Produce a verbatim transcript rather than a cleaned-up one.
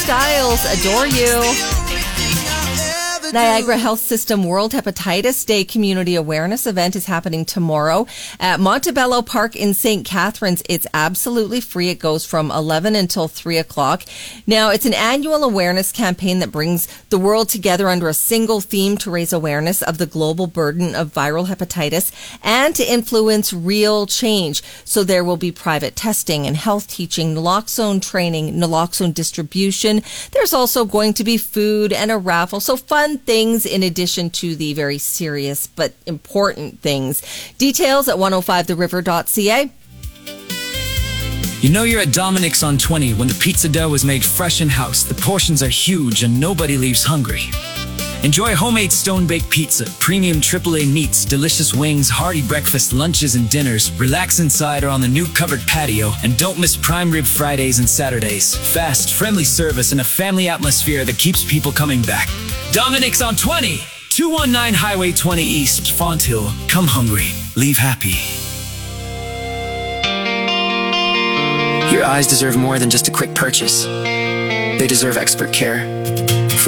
Styles, Adore You. Niagara Health System World Hepatitis Day Community Awareness event is happening tomorrow at Montebello Park in Saint Catharines. It's absolutely free. It goes from eleven until three o'clock. Now, it's an annual awareness campaign that brings the world together under a single theme to raise awareness of the global burden of viral hepatitis and to influence real change. So there will be private testing and health teaching, naloxone training, naloxone distribution. There's also going to be food and a raffle. So fun things in addition to the very serious but important things. Details at one oh five the river dot c a. You know you're at Dominic's on twenty when the pizza dough is made fresh in-house, the portions are huge, and nobody leaves hungry. Enjoy homemade stone-baked pizza, premium triple A meats, delicious wings, hearty breakfast, lunches, and dinners. Relax inside or on the new covered patio, and don't miss prime rib Fridays and Saturdays. Fast, friendly service, and a family atmosphere that keeps people coming back. Dominic's on twenty, two nineteen Highway twenty East, Fonthill. Come hungry, leave happy. Your eyes deserve more than just a quick purchase. They deserve expert care.